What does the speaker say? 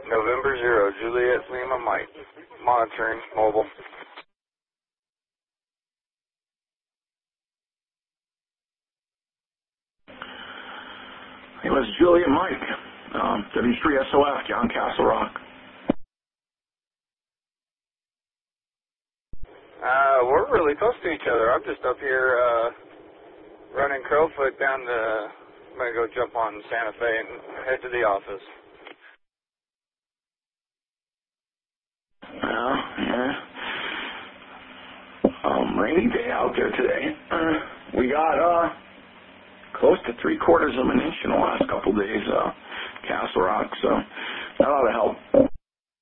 November 0, Juliet Lima Mike. Monitoring, mobile. Hey, it's Juliet Mike. W3SOF, John Castle Rock. We're really close to each other. I'm just up here running Crowfoot down to, I'm going to go jump on Santa Fe and head to the office. Yeah. Rainy day out there today. We got close to 3/4 of an inch in the last couple days, Castle Rock, so that ought to help.